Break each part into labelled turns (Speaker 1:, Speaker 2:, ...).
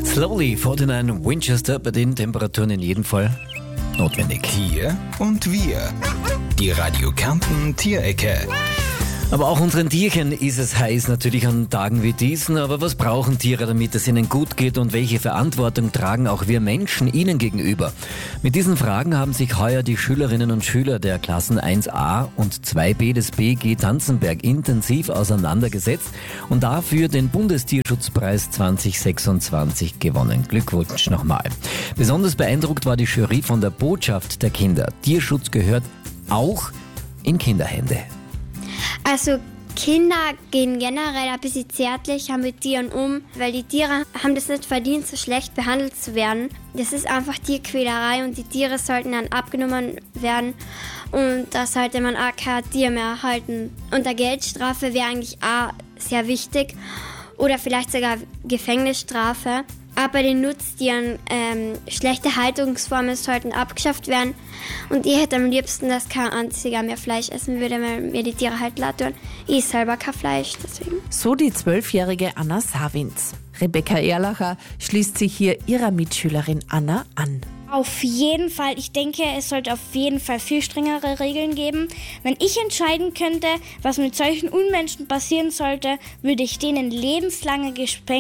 Speaker 1: Slowly 49 Winchester, bei den Temperaturen in jedem Fall notwendig.
Speaker 2: Tier und wir. Die Radio Kärnten Tierecke.
Speaker 1: Aber auch unseren Tierchen ist es heiß, natürlich an Tagen wie diesen. Aber was brauchen Tiere, damit es ihnen gut geht, und welche Verantwortung tragen auch wir Menschen ihnen gegenüber? Mit diesen Fragen haben sich heuer die Schülerinnen und Schüler der Klassen 1a und 2b des BG Tanzenberg intensiv auseinandergesetzt und dafür den Bundestierschutzpreis 2026 gewonnen. Glückwunsch nochmal. Besonders beeindruckt war die Jury von der Botschaft der Kinder. Tierschutz gehört auch in Kinderhände.
Speaker 3: Also Kinder gehen generell ein bisschen zärtlicher mit Tieren um, weil die Tiere haben das nicht verdient, so schlecht behandelt zu werden. Das ist einfach Tierquälerei und die Tiere sollten dann abgenommen werden und da sollte man auch kein Tier mehr erhalten. Und eine Geldstrafe wäre eigentlich auch sehr wichtig oder vielleicht sogar Gefängnisstrafe. Aber bei den Nutztieren, schlechte Haltungsformen sollten abgeschafft werden. Und ich hätte am liebsten, dass kein einziger mehr Fleisch essen würde, weil mir die Tiere halt leid tun. Ich esse selber kein Fleisch, deswegen.
Speaker 4: So die 12-jährige Anna Savins. Rebecca Erlacher schließt sich hier ihrer Mitschülerin Anna an.
Speaker 5: Auf jeden Fall. Ich denke, es sollte auf jeden Fall viel strengere Regeln geben. Wenn ich entscheiden könnte, was mit solchen Unmenschen passieren sollte, würde ich denen lebenslange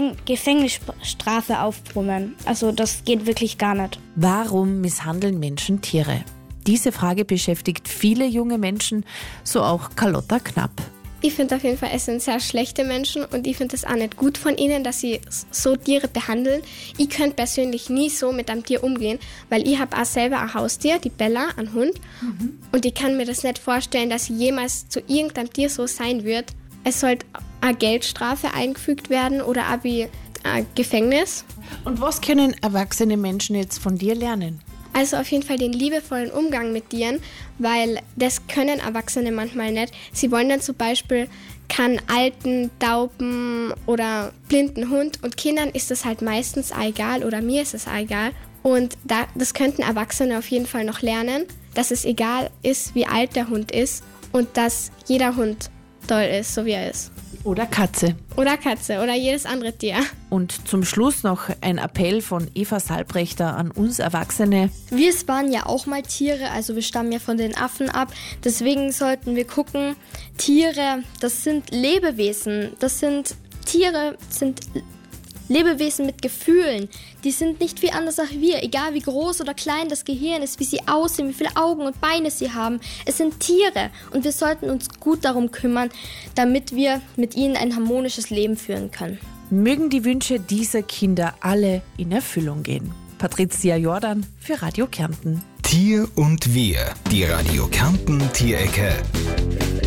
Speaker 5: Gefängnisstrafe aufbrummen. Also das geht wirklich gar nicht.
Speaker 4: Warum misshandeln Menschen Tiere? Diese Frage beschäftigt viele junge Menschen, so auch Carlotta Knapp.
Speaker 6: Ich finde auf jeden Fall, es sind sehr schlechte Menschen und ich finde es auch nicht gut von ihnen, dass sie so Tiere behandeln. Ich könnte persönlich nie so mit einem Tier umgehen, weil ich habe auch selber ein Haustier, die Bella, einen Hund. Und ich kann mir das nicht vorstellen, dass jemals zu irgendeinem Tier so sein wird. Es sollte eine Geldstrafe eingefügt werden oder auch wie ein Gefängnis.
Speaker 4: Und was können erwachsene Menschen jetzt von dir lernen?
Speaker 6: Also auf jeden Fall den liebevollen Umgang mit Tieren, weil das können Erwachsene manchmal nicht. Sie wollen dann zum Beispiel keinen alten, tauben oder blinden Hund und Kindern ist das halt meistens egal oder mir ist es egal. Und das könnten Erwachsene auf jeden Fall noch lernen, dass es egal ist, wie alt der Hund ist und dass jeder Hund toll ist, so wie er ist.
Speaker 4: Oder Katze.
Speaker 6: Oder Katze oder jedes andere Tier.
Speaker 4: Und zum Schluss noch ein Appell von Eva Salbrechter an uns Erwachsene.
Speaker 7: Wir waren ja auch mal Tiere, also wir stammen ja von den Affen ab. Deswegen sollten wir gucken, Tiere, das sind Lebewesen. Tiere sind Lebewesen mit Gefühlen. Die sind nicht wie anders als wir, egal wie groß oder klein das Gehirn ist, wie sie aussehen, wie viele Augen und Beine sie haben. Es sind Tiere und wir sollten uns gut darum kümmern, damit wir mit ihnen ein harmonisches Leben führen können.
Speaker 4: Mögen die Wünsche dieser Kinder alle in Erfüllung gehen. Patricia Jordan für Radio Kärnten.
Speaker 2: Tier und wir. Die Radio Kärnten Tierecke.